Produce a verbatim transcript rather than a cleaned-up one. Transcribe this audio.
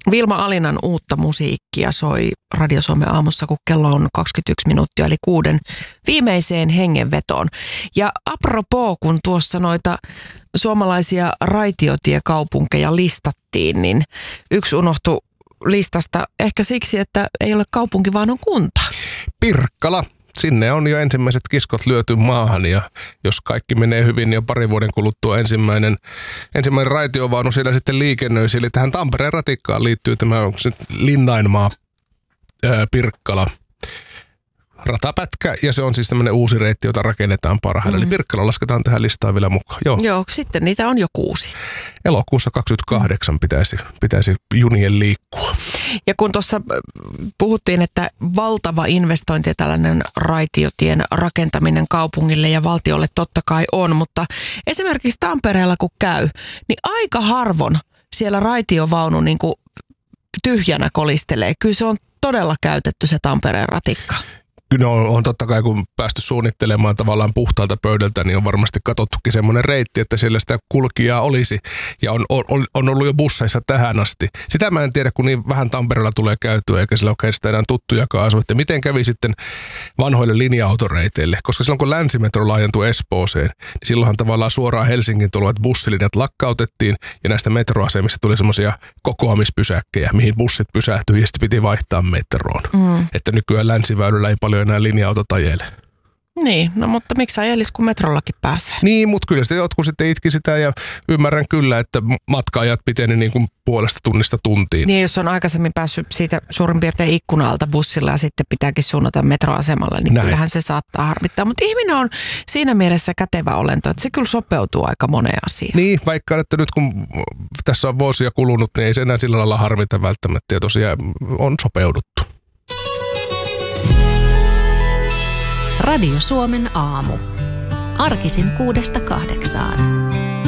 Vilma Alinan uutta musiikkia soi Radio Suomen aamussa, kun kello on kaksikymmentäyksi minuuttia, eli kuuden viimeiseen hengenvetoon. Ja apropos, kun tuossa noita suomalaisia raitiotiekaupunkeja listattiin, niin yksi unohtui listasta ehkä siksi, että ei ole kaupunki, vaan on kunta. Pirkkala. Sinne on jo ensimmäiset kiskot lyöty maahan ja jos kaikki menee hyvin, niin jo pari vuoden kuluttua ensimmäinen, ensimmäinen raitiovaunu siellä sitten liikennöisi. Eli tähän Tampereen ratikkaan liittyy tämä Linnainmaa ää, Pirkkala ratapätkä ja se on siis tämmöinen uusi reitti, jota rakennetaan parhaillaan. Mm. Eli Pirkkala lasketaan tähän listaan vielä mukaan. Joo. Joo, sitten niitä on jo kuusi. Elokuussa kaksikymmentäkahdeksan pitäisi, pitäisi junien liikkua. Ja kun tuossa puhuttiin, että valtava investointi ja tällainen raitiotien rakentaminen kaupungille ja valtiolle totta kai on, mutta esimerkiksi Tampereella kun käy, niin aika harvon siellä raitiovaunu niin kuin tyhjänä kolistelee. Kyllä se on todella käytetty se Tampereen ratikka. Kyllä on, on totta kai, kun päästy suunnittelemaan tavallaan puhtaalta pöydältä, niin on varmasti katsottukin semmoinen reitti, että siellä sitä kulkijaa olisi. Ja on, on, on ollut jo busseissa tähän asti. Sitä mä en tiedä, kun niin vähän Tampereella tulee käytyä, eikä sillä oikein sitä enää tuttujakaan asu. Että miten kävi sitten vanhoille linja-autoreiteille? Koska silloin, kun länsimetro laajentui Espooseen, niin silloinhan tavallaan suoraan Helsingin tulevat bussilinjat lakkautettiin. Ja näistä metroasemista tuli semmoisia kokoamispysäkkejä, mihin bussit pysähtyi ja sitten piti vaihtaa metroon. Mm. Että nykyään länsiväylällä ei paljon enää linja-autot ajele. Niin, no mutta miksi ajelisi, kun metrollakin pääsee? Niin, mutta kyllä sitten jotkut sitten itki sitä ja ymmärrän kyllä, että matka-ajat piteni niin kuin puolesta tunnista tuntiin. Niin, jos on aikaisemmin päässyt siitä suurin piirtein ikkunalta bussilla ja sitten pitääkin suunnata metroasemalle, niin Näin. Kyllähän se saattaa harmittaa. Mutta ihminen on siinä mielessä kätevä olento, että se kyllä sopeutuu aika moneen asiaan. Niin, vaikka että nyt kun tässä on vuosia kulunut, niin ei se enää sillä lailla harmita välttämättä ja tosiaan on sopeuduttu. Radio Suomen aamu. Arkisin kuudesta kahdeksaan.